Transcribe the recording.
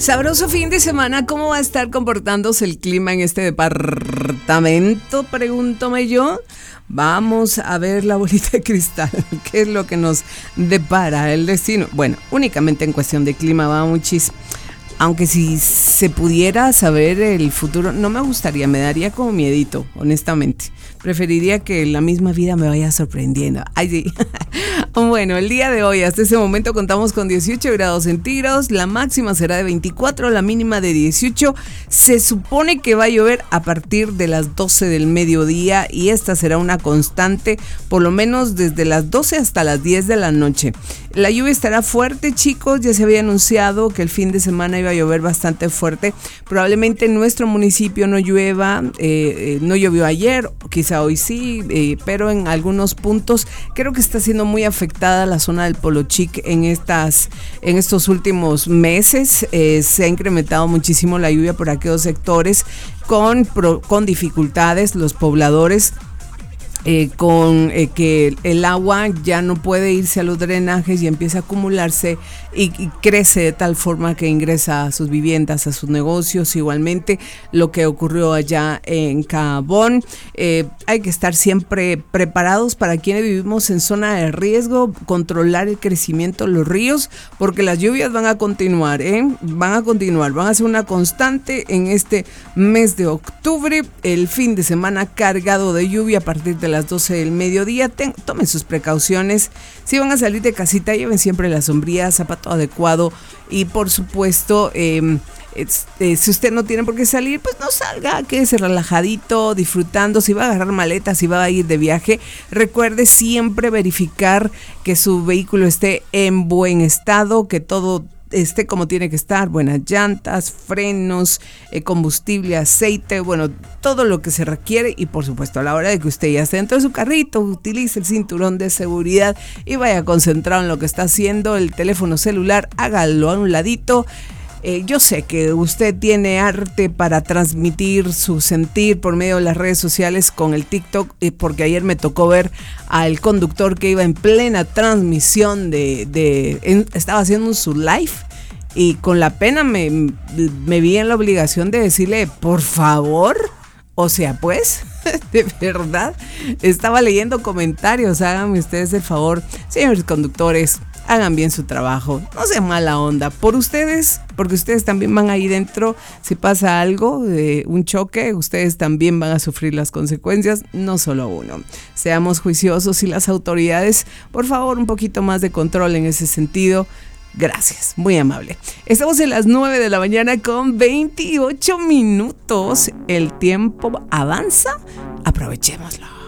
Sabroso fin de semana, ¿cómo va a estar comportándose el clima en este departamento? Pregúntome yo. Vamos a ver la bolita de cristal, ¿qué es lo que nos depara el destino? Bueno, únicamente en cuestión de clima va muchísimo. Aunque si se pudiera saber el futuro, no me gustaría, me daría como miedito, honestamente. Preferiría que la misma vida me vaya sorprendiendo. Ay, sí. Bueno, el día de hoy, hasta ese momento contamos con 18 grados centígrados, la máxima será de 24, la mínima de 18. Se supone que va a llover a partir de las 12 del mediodía y esta será una constante, por lo menos desde las 12 hasta las 10 de la noche. La lluvia estará fuerte, chicos, ya se había anunciado que el fin de semana iba a llover bastante fuerte. Probablemente en nuestro municipio no llueva, no llovió ayer, quizá hoy sí, pero en algunos puntos creo que está siendo muy afectada la zona del Polo Chic en estos últimos meses. Se ha incrementado muchísimo la lluvia por aquellos sectores con dificultades, los pobladores. Que el agua ya no puede irse a los drenajes y empieza a acumularse y crece de tal forma que ingresa a sus viviendas, a sus negocios. Igualmente lo que ocurrió allá en Cabón. Hay que estar siempre preparados para quienes vivimos en zona de riesgo, controlar el crecimiento de los ríos, porque las lluvias van a continuar, van a ser una constante en este mes de octubre. El fin de semana cargado de lluvia a partir de las 12 del mediodía. Tomen sus precauciones. Si van a salir de casita, lleven siempre la sombría, zapato adecuado y por supuesto si usted no tiene por qué salir, pues no salga, quédese relajadito, disfrutando. Si va a agarrar maletas, si va a ir de viaje, recuerde siempre verificar que su vehículo esté en buen estado, que todo esté como tiene que estar, buenas llantas, frenos, combustible, aceite, bueno, todo lo que se requiere. Y por supuesto, a la hora de que usted ya esté dentro de su carrito, utilice el cinturón de seguridad y vaya concentrado en lo que está haciendo. El teléfono celular, hágalo a un ladito. Yo sé que usted tiene arte para transmitir su sentir por medio de las redes sociales con el TikTok, porque ayer me tocó ver al conductor que iba en plena transmisión estaba haciendo su live y con la pena me vi en la obligación de decirle, por favor, o sea, pues, de verdad, estaba leyendo comentarios, háganme ustedes el favor, señores conductores, hagan bien su trabajo, no sean mala onda por ustedes, porque ustedes también van ahí dentro. Si pasa algo, un choque, ustedes también van a sufrir las consecuencias, no solo uno. Seamos juiciosos y las autoridades, por favor, un poquito más de control en ese sentido. Gracias, muy amable. Estamos en las 9 de la mañana con 28 minutos. El tiempo avanza, aprovechémoslo.